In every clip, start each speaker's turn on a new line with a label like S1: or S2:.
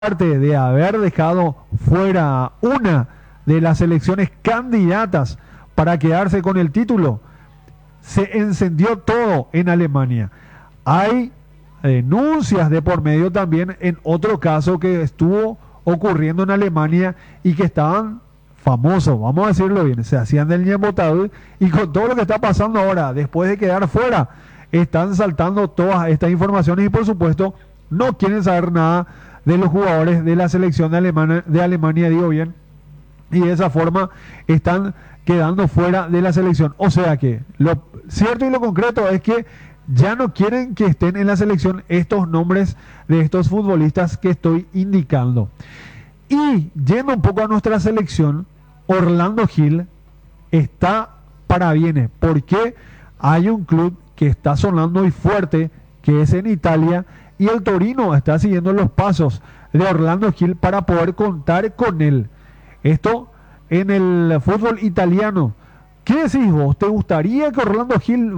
S1: aparte de haber dejado fuera una de las selecciones candidatas para quedarse con el título, se encendió todo en Alemania. Hay denuncias de por medio también en otro caso que estuvo ocurriendo en Alemania y que estaban famosos, vamos a decirlo bien, se hacían del ñembotado, y con todo lo que está pasando ahora, después de quedar fuera, están saltando todas estas informaciones y por supuesto no quieren saber nada de los jugadores de la selección de Alemania, digo bien, y de esa forma están quedando fuera de la selección. O sea que lo cierto y lo concreto es que ya no quieren que estén en la selección estos nombres de estos futbolistas que estoy indicando. Y yendo un poco a nuestra selección, Orlando Gil está para bienes, porque hay un club que está sonando muy fuerte, que es en Italia, y el Torino está siguiendo los pasos de Orlando Gil para poder contar con él. Esto en el fútbol italiano. ¿Qué decís vos? ¿Te gustaría que Orlando Gil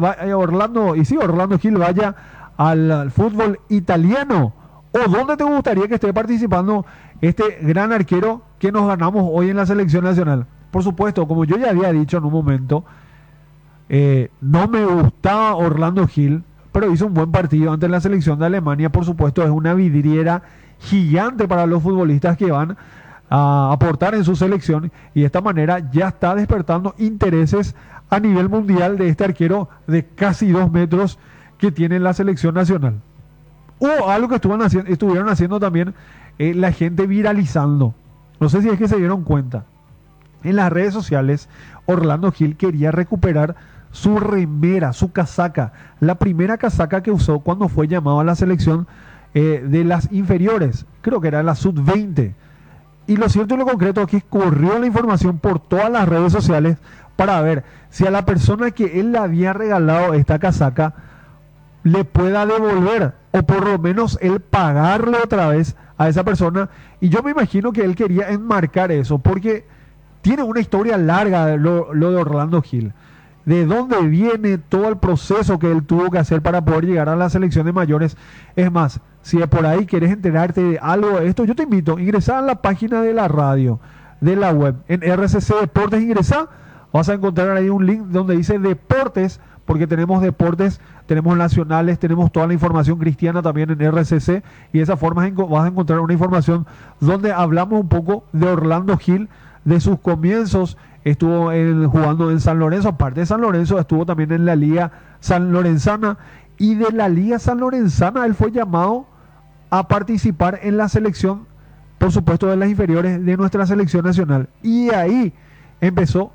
S1: vaya al fútbol italiano? ¿O dónde te gustaría que esté participando este gran arquero que nos ganamos hoy en la selección nacional? Por supuesto, como yo ya había dicho en un momento, no me gustaba Orlando Gil, pero hizo un buen partido ante la selección de Alemania. Por supuesto, es una vidriera gigante para los futbolistas que van a aportar en su selección, y de esta manera ya está despertando intereses a nivel mundial de este arquero de casi 2 metros que tiene la selección nacional. O algo que estuvieron haciendo también la gente viralizando. No sé si es que se dieron cuenta. En las redes sociales, Orlando Gil quería recuperar su remera, su casaca, la primera casaca que usó cuando fue llamado a la selección de las inferiores. Creo que era la sub-20. Y lo cierto y lo concreto es que corrió la información por todas las redes sociales para ver si a la persona que él le había regalado esta casaca le pueda devolver, o por lo menos él pagarle otra vez a esa persona. Y yo me imagino que él quería enmarcar eso, porque tiene una historia larga lo de Orlando Gil. De dónde viene todo el proceso que él tuvo que hacer para poder llegar a la selección de mayores. Es más, si de por ahí quieres enterarte de algo de esto, yo te invito a ingresar a la página de la radio, de la web, en RCC Deportes. Ingresá, vas a encontrar ahí un link donde dice Deportes, porque tenemos deportes, tenemos nacionales, tenemos toda la información cristiana también en RCC, y de esa forma vas a encontrar una información donde hablamos un poco de Orlando Gil, de sus comienzos. Estuvo jugando en San Lorenzo, aparte de San Lorenzo, estuvo también en la Liga San Lorenzana, y de la Liga San Lorenzana él fue llamado a participar en la selección, por supuesto, de las inferiores de nuestra selección nacional. Y ahí empezó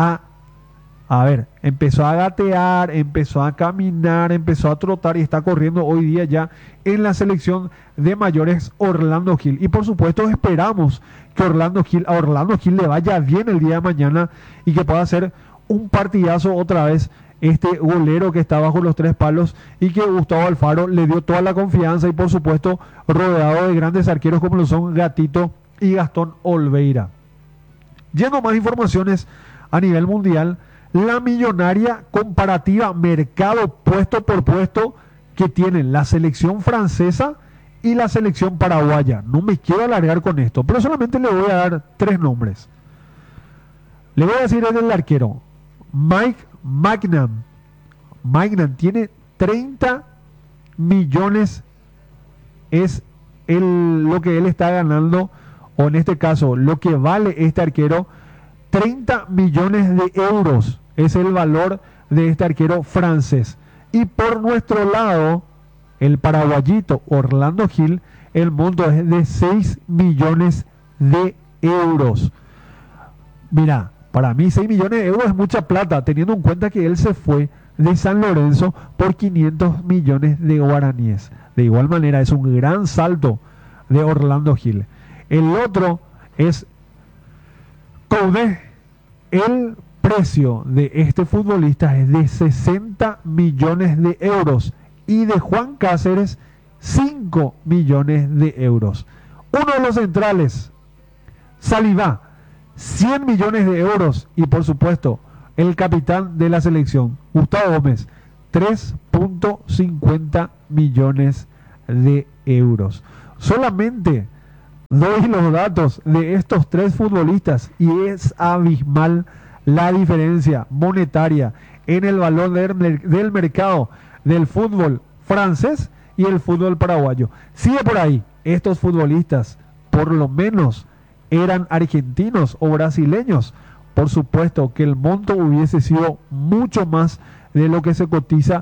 S1: empezó a gatear, empezó a caminar, empezó a trotar, y está corriendo hoy día ya en la selección de mayores Orlando Gil. Y por supuesto esperamos que a Orlando Gil le vaya bien el día de mañana y que pueda hacer un partidazo otra vez, este golero que está bajo los 3 palos, y que Gustavo Alfaro le dio toda la confianza, y por supuesto rodeado de grandes arqueros como lo son Gatito y Gastón Olveira. Yendo más informaciones a nivel mundial, la millonaria comparativa mercado puesto por puesto que tienen la selección francesa y la selección paraguaya. No me quiero alargar con esto, pero solamente le voy a dar 3 nombres. Le voy a decir el arquero, Mike Maignan. Maignan tiene 30 millones, es lo que él está ganando, o en este caso lo que vale este arquero. 30 millones de euros es el valor de este arquero francés. Y por nuestro lado, el paraguayito Orlando Gil, el monto es de 6 millones de euros. Mira, para mí 6 millones de euros es mucha plata, teniendo en cuenta que él se fue de San Lorenzo por 500 millones de guaraníes. De igual manera, es un gran salto de Orlando Gil. El otro es Coudet. El precio de este futbolista es de 60 millones de euros, y de Juan Cáceres 5 millones de euros. Uno de los centrales, Saliba, 100 millones de euros, y por supuesto el capitán de la selección, Gustavo Gómez, 3.50 millones de euros. Solamente Doy los datos de estos tres futbolistas y es abismal la diferencia monetaria en el valor del mercado del fútbol francés y el fútbol paraguayo. Sigue por ahí, estos futbolistas por lo menos eran argentinos o brasileños. Por supuesto que el monto hubiese sido mucho más de lo que se cotiza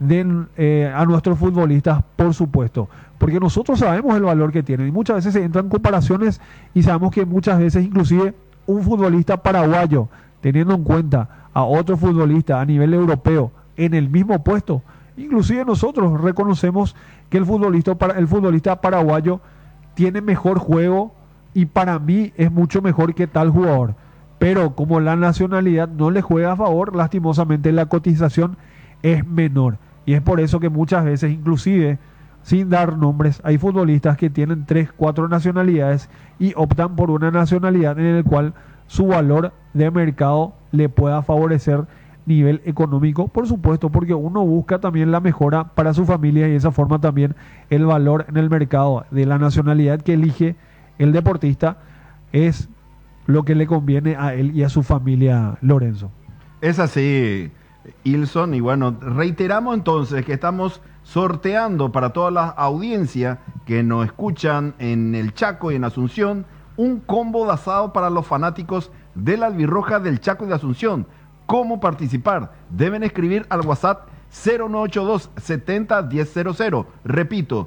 S1: a nuestros futbolistas, por supuesto, porque nosotros sabemos el valor que tienen y muchas veces se entran comparaciones y sabemos que muchas veces inclusive un futbolista paraguayo, teniendo en cuenta a otro futbolista a nivel europeo en el mismo puesto, inclusive nosotros reconocemos que el futbolista paraguayo tiene mejor juego y para mí es mucho mejor que tal jugador, pero como la nacionalidad no le juega a favor, lastimosamente la cotización es menor. Y es por eso que muchas veces, inclusive, sin dar nombres, hay futbolistas que tienen 3, 4 nacionalidades y optan por una nacionalidad en la cual su valor de mercado le pueda favorecer nivel económico, por supuesto, porque uno busca también la mejora para su familia y de esa forma también el valor en el mercado de la nacionalidad que elige el deportista es lo que le conviene a él y a su familia, Lorenzo.
S2: Es así, Ilson, y bueno, reiteramos entonces que estamos sorteando para toda la audiencia que nos escuchan en el Chaco y en Asunción un combo de asado para los fanáticos de la Albirroja del Chaco y de Asunción. ¿Cómo participar? Deben escribir al WhatsApp 0982 70 1000. Repito,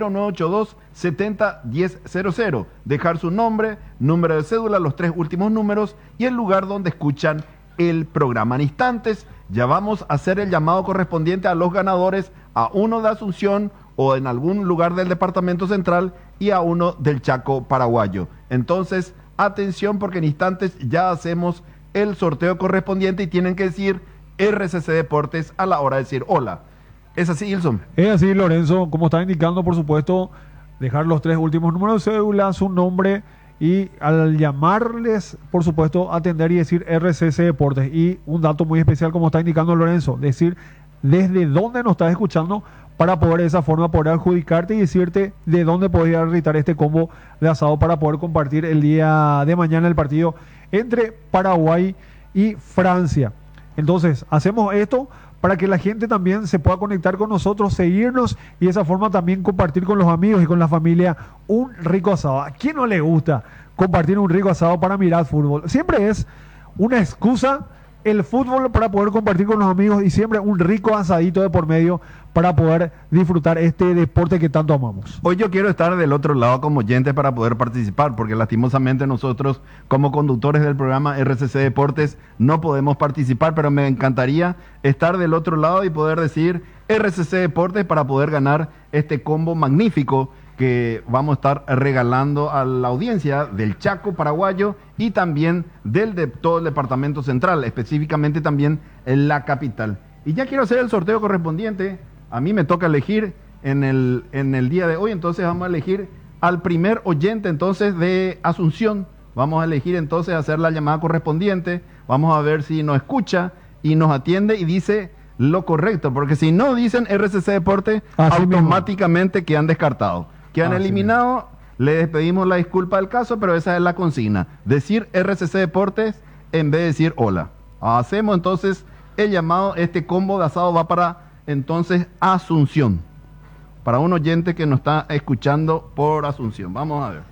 S2: 0982 70 1000. Dejar su nombre, número de cédula, los 3 últimos números y el lugar donde escuchan el programa. En instantes ya vamos a hacer el llamado correspondiente a los ganadores, a uno de Asunción o en algún lugar del departamento central y a uno del Chaco paraguayo. Entonces, atención porque en instantes ya hacemos el sorteo correspondiente y tienen que decir RCC Deportes a la hora de decir hola. ¿Es así, Ilson?
S1: Es así, Lorenzo, como está indicando, por supuesto, dejar los 3 últimos números de cédula, su nombre y al llamarles, por supuesto, atender y decir RCC Deportes. Y un dato muy especial, como está indicando Lorenzo, decir desde dónde nos estás escuchando para poder de esa forma poder adjudicarte y decirte de dónde podría realizar este combo de asado para poder compartir el día de mañana el partido entre Paraguay y Francia. Entonces, hacemos esto para que la gente también se pueda conectar con nosotros, seguirnos y de esa forma también compartir con los amigos y con la familia un rico asado. ¿A quién no le gusta compartir un rico asado para mirar fútbol? Siempre es una excusa el fútbol para poder compartir con los amigos y siempre un rico asadito de por medio para poder disfrutar este deporte que tanto amamos.
S2: Hoy yo quiero estar del otro lado como oyente para poder participar, porque lastimosamente nosotros como conductores del programa RCC Deportes no podemos participar, pero me encantaría estar del otro lado y poder decir RCC Deportes para poder ganar este combo magnífico que vamos a estar regalando a la audiencia del Chaco paraguayo y también de todo el departamento central, específicamente también en la capital. Y ya quiero hacer el sorteo correspondiente. A mí me toca elegir en el día de hoy, entonces vamos a elegir al primer oyente entonces de Asunción. Vamos a elegir entonces hacer la llamada correspondiente. Vamos a ver si nos escucha y nos atiende y dice lo correcto, porque si no dicen RCC Deporte, automáticamente quedan descartados. Quedan eliminados, le despedimos la disculpa del caso, pero esa es la consigna. Decir RCC Deportes en vez de decir hola. Hacemos entonces el llamado, este combo de asado va para entonces Asunción. Para un oyente que nos está escuchando por Asunción. Vamos a ver.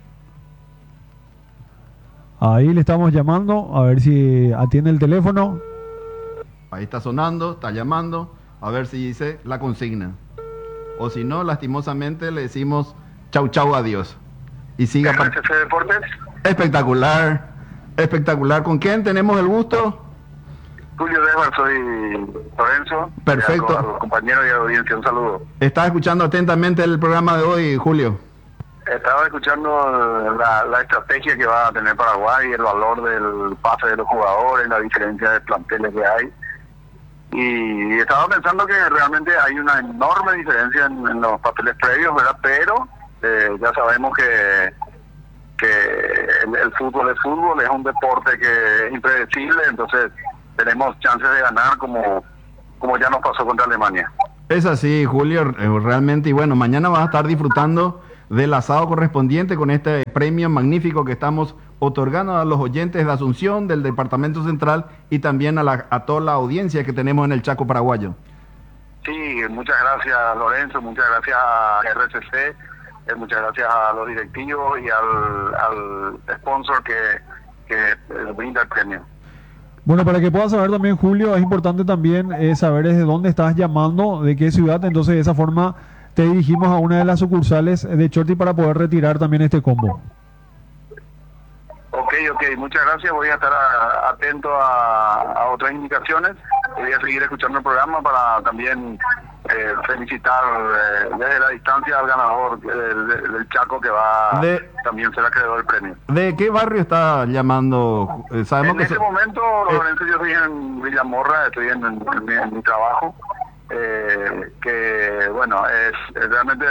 S1: Ahí le estamos llamando, a ver si atiende el teléfono.
S2: Ahí está sonando, está llamando, a ver si dice la consigna. O si no, lastimosamente le decimos chau chau, adiós. Y siga
S3: RCC Deportes.
S2: Espectacular, espectacular. ¿Con quién tenemos el gusto?
S3: Julio Desbar, soy Lorenzo.
S2: Perfecto.
S3: A los compañeros y a la audiencia, un saludo.
S2: ¿Estás escuchando atentamente el programa de hoy, Julio?
S3: Estaba escuchando la estrategia que va a tener Paraguay, el valor del pase de los jugadores, la diferencia de planteles que hay. Y estaba pensando que realmente hay una enorme diferencia en los papeles previos, ¿verdad? Pero ya sabemos que el fútbol es un deporte que es impredecible, entonces tenemos chances de ganar como ya nos pasó contra Alemania.
S2: Es así, Julio, realmente. Y bueno, mañana vas a estar disfrutando del asado correspondiente con este premio magnífico que estamos otorgando a los oyentes de Asunción, del Departamento Central y también a toda la audiencia que tenemos en el Chaco paraguayo.
S3: Sí, muchas gracias Lorenzo, muchas gracias a RCC, muchas gracias a los directivos y al sponsor que brinda el premio.
S1: Bueno, para que puedas saber también, Julio, es importante también saber desde dónde estás llamando, de qué ciudad, entonces de esa forma te dirigimos a una de las sucursales de Chorti para poder retirar también este combo.
S3: Ok, muchas gracias, voy a estar atento a otras indicaciones, voy a seguir escuchando el programa para también felicitar desde la distancia al ganador del Chaco que también será acreedor del premio.
S2: ¿De qué barrio está llamando? Sabemos
S3: en este momento, Lorenzo, yo estoy en Villamorra, estoy en mi trabajo, que bueno, es realmente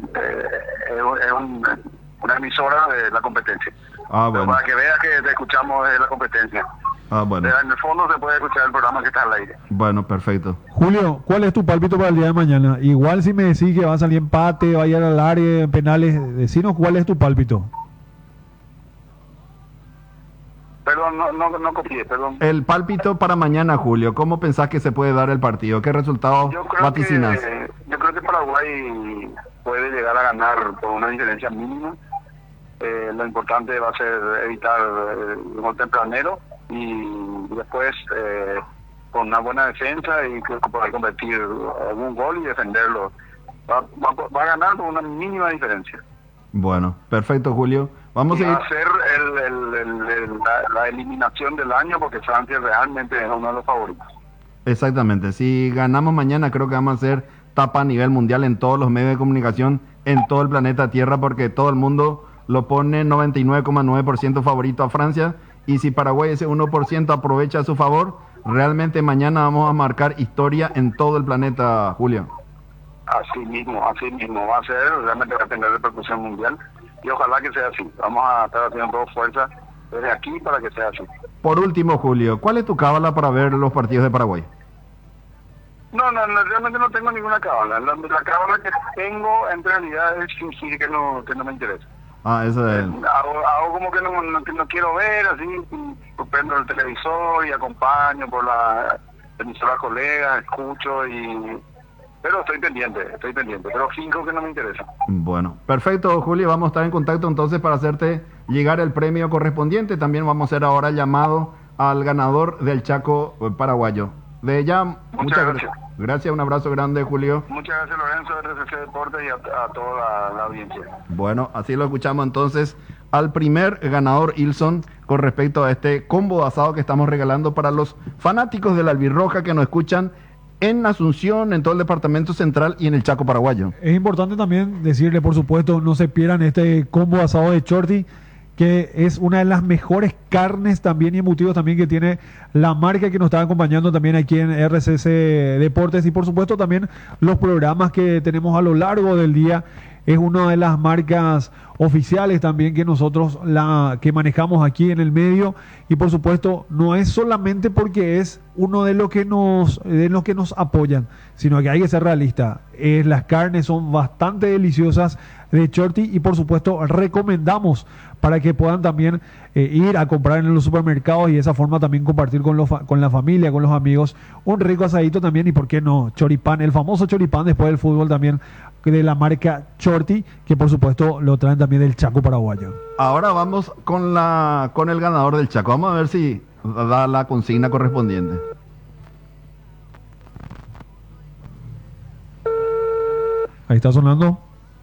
S3: una emisora de la competencia.
S2: Bueno.
S3: Para que veas que te escuchamos desde la competencia.
S2: Bueno.
S3: En el fondo se puede escuchar el programa que está al aire.
S2: Bueno, perfecto.
S1: Julio, ¿cuál es tu pálpito para el día de mañana? Igual si me decís que va a salir empate, va a ir al área, en penales, decinos cuál es tu pálpito.
S3: Perdón, no copié, perdón.
S2: El pálpito para mañana, Julio, ¿cómo pensás que se puede dar el partido? ¿Qué resultado vaticinas?
S3: Yo creo que Paraguay puede llegar a ganar por una diferencia mínima. Lo importante va a ser evitar el gol tempranero y después con una buena defensa y poder convertir algún gol y defenderlo. Va a ganar por una mínima diferencia.
S2: Bueno, perfecto, Julio. Vamos a ir.
S3: Va a ser la eliminación del año porque Francia realmente es uno de los favoritos.
S2: Exactamente. Si ganamos mañana, creo que vamos a hacer tapa a nivel mundial en todos los medios de comunicación, en todo el planeta Tierra, porque todo el mundo lo pone 99,9% favorito a Francia, y si Paraguay ese 1% aprovecha a su favor, realmente mañana vamos a marcar historia en todo el planeta, Julio.
S3: Así mismo, va a ser, realmente va a tener repercusión mundial, y ojalá que sea así. Vamos a estar haciendo todo fuerza desde aquí para que sea así.
S2: Por último, Julio, ¿cuál es tu cábala para ver los partidos de Paraguay?
S3: No, realmente no tengo ninguna cábala. La cábala que tengo en realidad es fingir que no me interesa.
S2: Eso es.
S3: Hago como que no quiero ver, así, prendo el televisor y acompaño por la emisora colega, escucho pero estoy pendiente, pero finjo que no me interesa.
S2: Bueno, perfecto, Julio, vamos a estar en contacto entonces para hacerte llegar el premio correspondiente. También vamos a hacer ahora el llamado al ganador del Chaco paraguayo. De ya, muchas gracias. Gracias, un abrazo grande, Julio.
S3: Muchas gracias, Lorenzo, de RCC Deportes y a toda la audiencia.
S2: Bueno, así lo escuchamos entonces al primer ganador, Ilson, con respecto a este combo de asado que estamos regalando para los fanáticos de la albirroja que nos escuchan en Asunción, en todo el departamento central y en el Chaco paraguayo.
S1: Es importante también decirle, por supuesto, no se pierdan este combo asado de Chorti, que es una de las mejores carnes también y embutidos también que tiene la marca que nos está acompañando también aquí en RCC Deportes, y por supuesto también los programas que tenemos a lo largo del día. Es una de las marcas oficiales también que nosotros que manejamos aquí en el medio, y por supuesto no es solamente porque es uno de los que nos apoyan, sino que hay que ser realista. Las carnes son bastante deliciosas de Chorti, y por supuesto recomendamos para que puedan también ir a comprar en los supermercados y de esa forma también compartir con la familia, con los amigos, un rico asadito también, y por qué no, choripán, el famoso choripán después del fútbol también, de la marca Chorti, que por supuesto lo traen también del Chaco paraguayo.
S2: Ahora vamos con el ganador del Chaco. Vamos a ver si da la consigna correspondiente.
S1: Ahí está sonando.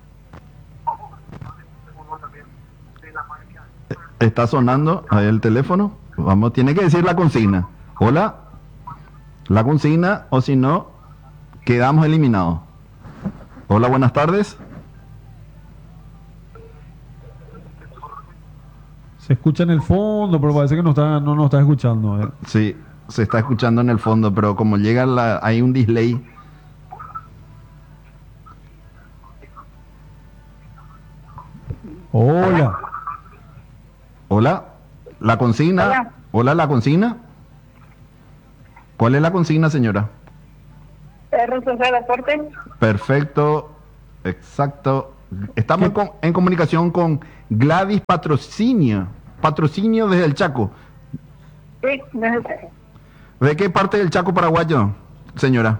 S2: Está sonando ahí el teléfono. Tiene que decir la consigna. Hola. La consigna, o si no, quedamos eliminados. Hola, buenas tardes.
S1: Se escucha en el fondo, pero parece que no nos está escuchando.
S2: Sí, se está escuchando en el fondo, pero como llega hay un delay.
S1: Hola.
S2: Hola, la consigna. Hola, la consigna. ¿Cuál es la consigna, señora?
S4: RCC Deportes.
S2: Perfecto, exacto. Estamos en comunicación con Gladys Patrocinio desde el Chaco.
S4: Sí, desde el Chaco.
S2: ¿De qué parte del Chaco paraguayo, señora?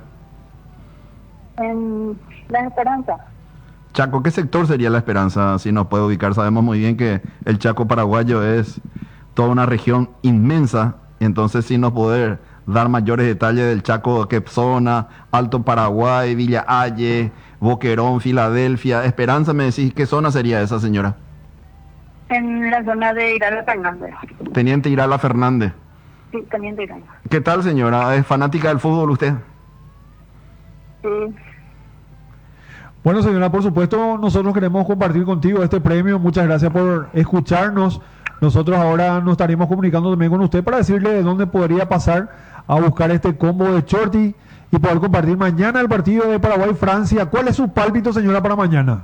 S4: En La Esperanza.
S2: Chaco, ¿qué sector sería La Esperanza? Si nos puede ubicar, sabemos muy bien que el Chaco paraguayo es toda una región inmensa, entonces si nos puede dar mayores detalles del Chaco, qué zona, Alto Paraguay, Villa Halle, Boquerón, Filadelfia, Esperanza, me decís, ¿qué zona sería esa, señora?
S4: En la zona de Irala Fernández.
S2: Teniente Irala Fernández.
S4: Sí, Teniente Irala.
S2: ¿Qué tal, señora? ¿Es fanática del fútbol usted?
S4: Sí.
S1: Bueno, señora, por supuesto, nosotros queremos compartir contigo este premio. Muchas gracias por escucharnos. Nosotros ahora nos estaremos comunicando también con usted para decirle de dónde podría pasar a buscar este combo de Shorty y poder compartir mañana el partido de Paraguay-Francia. ¿Cuál es su pálpito, señora, para mañana?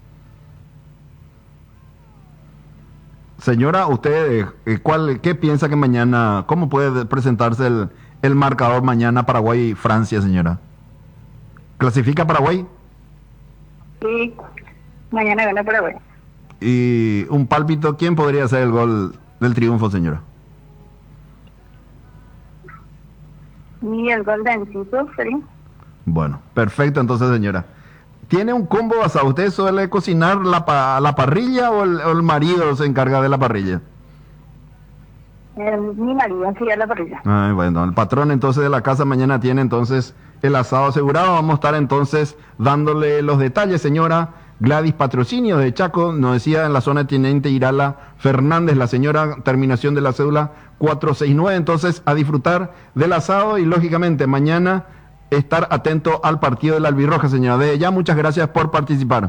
S2: Señora, usted, ¿qué piensa que mañana, cómo puede presentarse el marcador mañana Paraguay-Francia, señora? ¿Clasifica Paraguay?
S4: Sí, mañana gana Paraguay.
S2: Y un pálpito, ¿quién podría hacer el gol del triunfo, señora?
S4: Y el gol de Enciso, ¿sí?
S2: Bueno, perfecto, entonces, señora. ¿Tiene un combo basado? ¿Usted suele cocinar la parrilla o el marido se encarga de la parrilla?
S4: Mi marido, sí, a la parrilla.
S2: Ay, bueno, el patrón entonces de la casa mañana tiene entonces el asado asegurado. Vamos a estar entonces dándole los detalles, señora Gladys Patrocinio de Chaco, nos decía en la zona de Teniente Irala Fernández, la señora, terminación de la cédula 469, entonces a disfrutar del asado y lógicamente mañana estar atento al partido de la Albirroja, señora. De ya, muchas gracias por participar.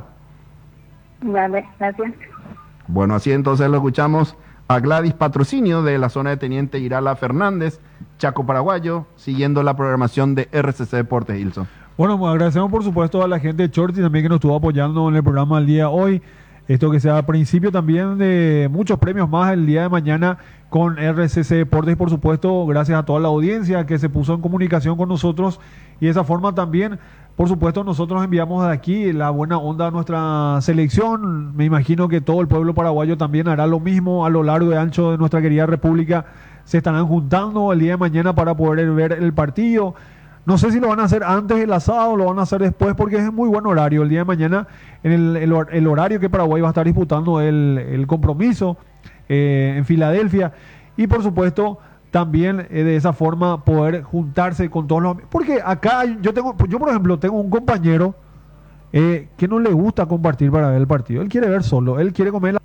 S4: Vale, gracias.
S2: Bueno, así entonces lo escuchamos a Gladys Patrocinio de la zona de Teniente Irala Fernández, Chaco paraguayo, siguiendo la programación de RCC Deportes, Ilson.
S1: Bueno, pues agradecemos por supuesto a la gente de Shorty también que nos estuvo apoyando en el programa el día de hoy. Esto que sea a principio también de muchos premios más el día de mañana con RCC Deportes y por supuesto gracias a toda la audiencia que se puso en comunicación con nosotros y de esa forma también, por supuesto, nosotros enviamos de aquí la buena onda a nuestra selección. Me imagino que todo el pueblo paraguayo también hará lo mismo a lo largo y ancho de nuestra querida república. Se estarán juntando el día de mañana para poder ver el partido. No sé si lo van a hacer antes del asado o lo van a hacer después porque es muy buen horario. El día de mañana, en el horario que Paraguay va a estar disputando el compromiso en Filadelfia. Y por supuesto, también de esa forma poder juntarse con todos los amigos. Porque acá yo por ejemplo, tengo un compañero que no le gusta compartir para ver el partido. Él quiere ver solo. Él quiere comer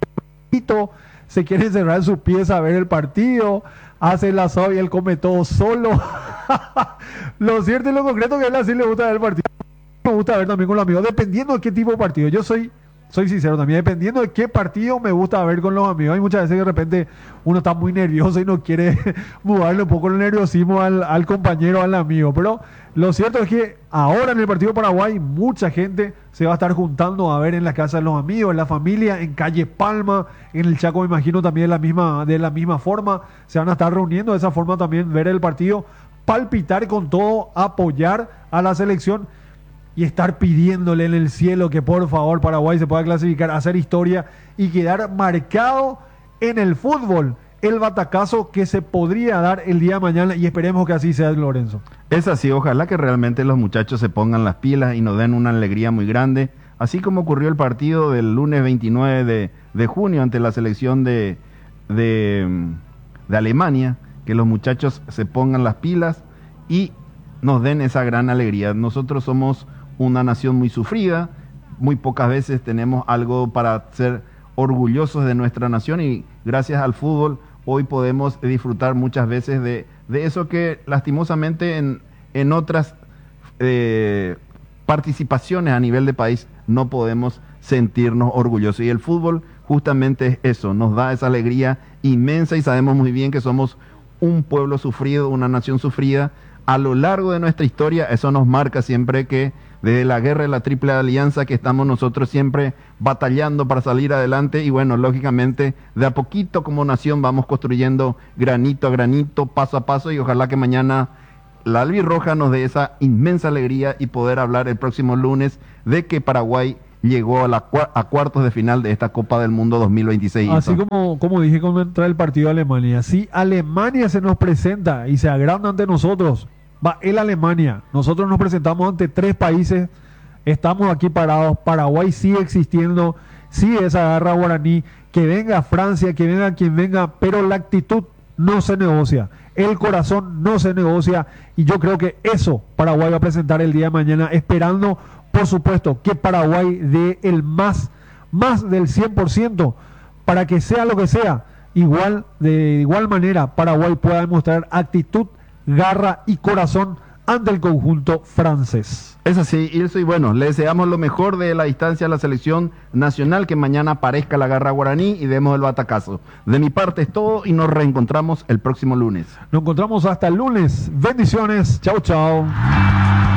S1: se quiere encerrar en su pieza a ver el partido, hace el asado y él come todo solo. Lo cierto y lo concreto que a él así le gusta ver el partido. Me gusta ver también con los amigos, dependiendo de qué tipo de partido. Yo soy sincero también, dependiendo de qué partido me gusta ver con los amigos. Hay muchas veces que de repente uno está muy nervioso y no quiere mudarle un poco el nerviosismo al compañero, al amigo. Pero lo cierto es que ahora en el partido de Paraguay mucha gente se va a estar juntando a ver en la casa de los amigos, en la familia, en Calle Palma, en el Chaco me imagino también de la misma forma. Se van a estar reuniendo de esa forma también, ver el partido, palpitar con todo, apoyar a la selección y estar pidiéndole en el cielo que por favor Paraguay se pueda clasificar, hacer historia y quedar marcado en el fútbol el batacazo que se podría dar el día de mañana y esperemos que así sea, Lorenzo.
S2: Es así, ojalá que realmente los muchachos se pongan las pilas y nos den una alegría muy grande, así como ocurrió el partido del lunes 29 de junio ante la selección de Alemania, que los muchachos se pongan las pilas y nos den esa gran alegría. Nosotros somos una nación muy sufrida, muy pocas veces tenemos algo para ser orgullosos de nuestra nación y gracias al fútbol hoy podemos disfrutar muchas veces de eso que lastimosamente en otras participaciones a nivel de país no podemos sentirnos orgullosos. Y el fútbol justamente es eso, nos da esa alegría inmensa y sabemos muy bien que somos un pueblo sufrido, una nación sufrida. A lo largo de nuestra historia, eso nos marca siempre que desde la guerra de la Triple Alianza que estamos nosotros siempre batallando para salir adelante y bueno, lógicamente de a poquito como nación vamos construyendo granito a granito, paso a paso y ojalá que mañana la albirroja nos dé esa inmensa alegría y poder hablar el próximo lunes de que Paraguay llegó a cuartos de final de esta Copa del Mundo 2026.
S1: Así como dije cuando entra el partido de Alemania, si Alemania se nos presenta y se agranda ante nosotros, va el Alemania. Nosotros nos presentamos ante 3 países, estamos aquí parados, Paraguay sigue existiendo, sigue esa garra guaraní, que venga Francia, que venga quien venga, pero la actitud no se negocia, el corazón no se negocia, y yo creo que eso Paraguay va a presentar el día de mañana, esperando, por supuesto, que Paraguay dé el más del 100%, para que sea lo que sea, de igual manera Paraguay pueda demostrar actitud, garra y corazón ante el conjunto francés.
S2: Es así, Ilso, y bueno, le deseamos lo mejor de la distancia a la selección nacional, que mañana aparezca la garra guaraní y demos el batacazo. De mi parte es todo y nos reencontramos el próximo lunes.
S1: Nos encontramos hasta el lunes. Bendiciones. Chao, chao.